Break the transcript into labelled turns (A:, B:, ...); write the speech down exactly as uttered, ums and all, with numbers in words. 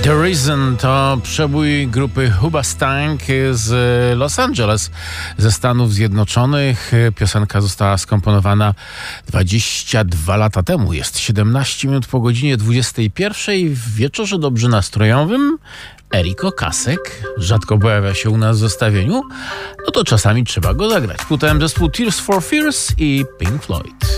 A: The Reason to przebój grupy Hoobastank z Los Angeles, ze Stanów Zjednoczonych. Piosenka została skomponowana dwadzieścia dwa lata temu. Jest siedemnaście minut po godzinie dwudziestej pierwszej w wieczorze dobrze nastrojowym. Erik Okasek rzadko pojawia się u nas w zestawieniu, no to czasami trzeba go zagrać. Tutaj zespół Tears for Fears i Pink Floyd.